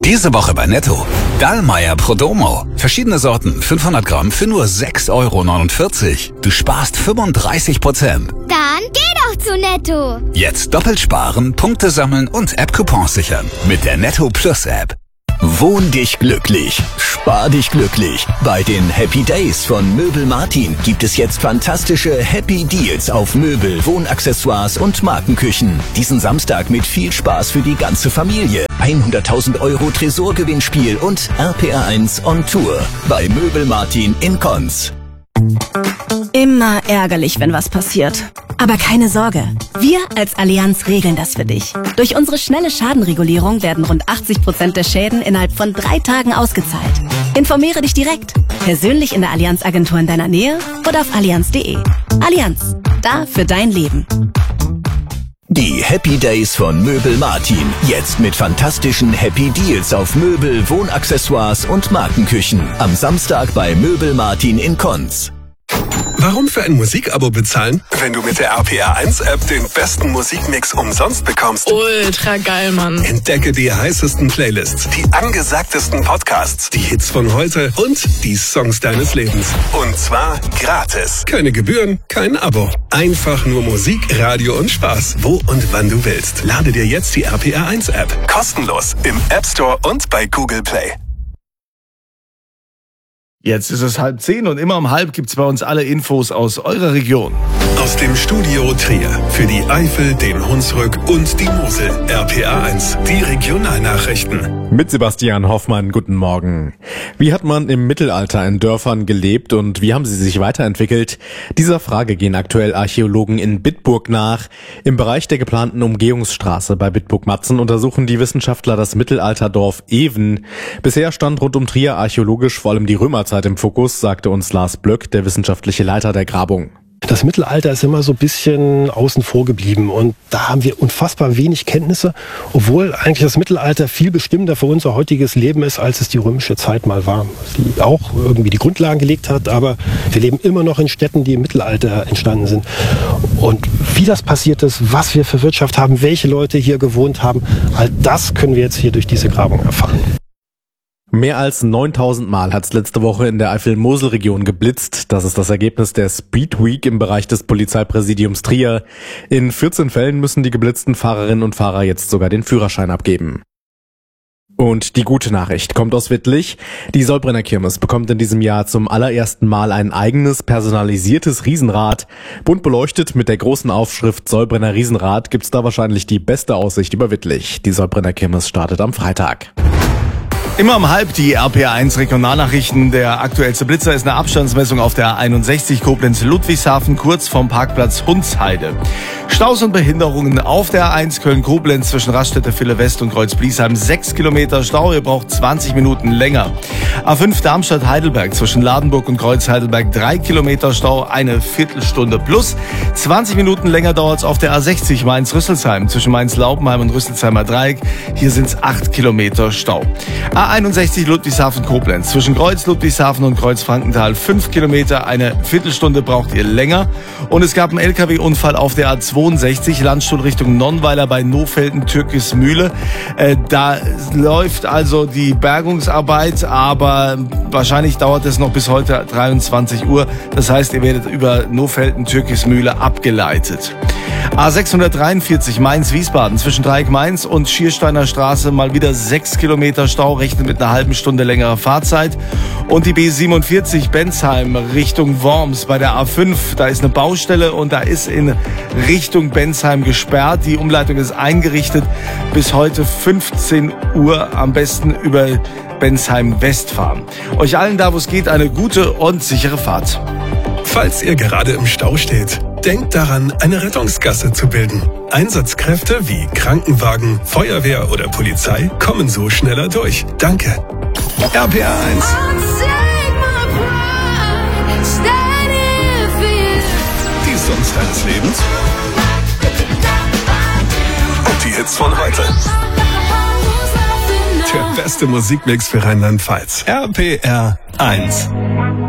Diese Woche bei Netto. Dallmayr Prodomo. Verschiedene Sorten, 500 Gramm für nur 6,49 €. Du sparst 35%. Dann geh doch zu Netto. Jetzt doppelt sparen, Punkte sammeln und App-Coupons sichern. Mit der Netto Plus App. Wohn dich glücklich, spar dich glücklich. Bei den Happy Days von Möbel Martin gibt es jetzt fantastische Happy Deals auf Möbel, Wohnaccessoires und Markenküchen. Diesen Samstag mit viel Spaß für die ganze Familie. 100.000 € Tresorgewinnspiel und RPR1 on Tour bei Möbel Martin in Konz. Immer ärgerlich, wenn was passiert. Aber keine Sorge, wir als Allianz regeln das für dich. Durch unsere schnelle Schadenregulierung werden rund 80% der Schäden innerhalb von 3 Tagen ausgezahlt. Informiere dich direkt, persönlich in der Allianz-Agentur in deiner Nähe oder auf allianz.de. Allianz, da für dein Leben. Die Happy Days von Möbel Martin. Jetzt mit fantastischen Happy Deals auf Möbel, Wohnaccessoires und Markenküchen. Am Samstag bei Möbel Martin in Konz. Warum für ein Musikabo bezahlen, wenn du mit der RPR1-App den besten Musikmix umsonst bekommst? Ultra geil, Mann. Entdecke die heißesten Playlists, die angesagtesten Podcasts, die Hits von heute und die Songs deines Lebens. Und zwar gratis. Keine Gebühren, kein Abo. Einfach nur Musik, Radio und Spaß. Wo und wann du willst. Lade dir jetzt die RPR1-App. Kostenlos im App Store und bei Google Play. Jetzt ist es 9:30 und immer um 9:30 gibt's bei uns alle Infos aus eurer Region. Aus dem Studio Trier für die Eifel, den Hunsrück und die Mosel. RPR1, die Regionalnachrichten. Mit Sebastian Hoffmann, guten Morgen. Wie hat man im Mittelalter in Dörfern gelebt und wie haben sie sich weiterentwickelt? Dieser Frage gehen aktuell Archäologen in Bitburg nach. Im Bereich der geplanten Umgehungsstraße bei Bitburg-Matzen untersuchen die Wissenschaftler das Mittelalterdorf Even. Bisher stand rund um Trier archäologisch vor allem die Römerzeit im Fokus, sagte uns Lars Blöck, der wissenschaftliche Leiter der Grabung. Das Mittelalter ist immer so ein bisschen außen vor geblieben und da haben wir unfassbar wenig Kenntnisse, obwohl eigentlich das Mittelalter viel bestimmender für unser heutiges Leben ist, als es die römische Zeit mal war, die auch irgendwie die Grundlagen gelegt hat, aber wir leben immer noch in Städten, die im Mittelalter entstanden sind. Und wie das passiert ist, was wir für Wirtschaft haben, welche Leute hier gewohnt haben, all das können wir jetzt hier durch diese Grabung erfahren. Mehr als 9.000 Mal hat es letzte Woche in der Eifel-Mosel-Region geblitzt. Das ist das Ergebnis der Speed Week im Bereich des Polizeipräsidiums Trier. In 14 Fällen müssen die geblitzten Fahrerinnen und Fahrer jetzt sogar den Führerschein abgeben. Und die gute Nachricht kommt aus Wittlich. Die Sollbrenner Kirmes bekommt in diesem Jahr zum allerersten Mal ein eigenes personalisiertes Riesenrad. Bunt beleuchtet mit der großen Aufschrift Sollbrenner Riesenrad gibt's da wahrscheinlich die beste Aussicht über Wittlich. Die Sollbrenner Kirmes startet am Freitag. Immer um 9:30 die RPR1 Regionalnachrichten. Der aktuellste Blitzer ist eine Abstandsmessung auf der A61 Koblenz-Ludwigshafen, kurz vom Parkplatz Hundsheide. Staus und Behinderungen auf der A1 Köln-Koblenz zwischen Raststätte Ville West und Kreuz-Bliesheim. 6 Kilometer Stau, ihr braucht 20 Minuten länger. A5 Darmstadt-Heidelberg zwischen Ladenburg und Kreuz-Heidelberg. 3 Kilometer Stau, eine Viertelstunde plus. 20 Minuten länger dauert's auf der A60 Mainz-Rüsselsheim zwischen Mainz-Laubenheim und Rüsselsheimer Dreieck. Hier sind's 8 Kilometer Stau. A61 Ludwigshafen-Koblenz zwischen Kreuz-Ludwigshafen und Kreuz-Frankenthal. 5 Kilometer, eine Viertelstunde braucht ihr länger. Und es gab einen LKW-Unfall auf der A62 Landstuhl Richtung Nonnweiler bei Nofelden-Türkismühle. Da läuft also die Bergungsarbeit, aber wahrscheinlich dauert es noch bis heute 23 Uhr. Das heißt, ihr werdet über Nofelden-Türkismühle abgeleitet. A643 Mainz-Wiesbaden zwischen Dreieck Mainz und Schiersteiner Straße mal wieder 6 Kilometer Stau, rechnet mit einer halben Stunde längerer Fahrzeit. Und die B47 Bensheim Richtung Worms bei der A5, da ist eine Baustelle und da ist in Richtung Bensheim gesperrt. Die Umleitung ist eingerichtet bis heute 15 Uhr, am besten über Bensheim West fahren. Euch allen da, wo es geht, eine gute und sichere Fahrt. Falls ihr gerade im Stau steht, denkt daran, eine Rettungsgasse zu bilden. Einsatzkräfte wie Krankenwagen, Feuerwehr oder Polizei kommen so schneller durch. Danke. RPR1. Die Songs deines Lebens. Und die Hits von heute. Der beste Musikmix für Rheinland-Pfalz. RPR1.